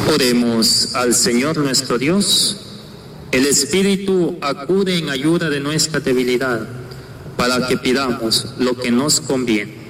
Oremos al Señor nuestro Dios. El Espíritu acude en ayuda de nuestra debilidad para que pidamos lo que nos conviene.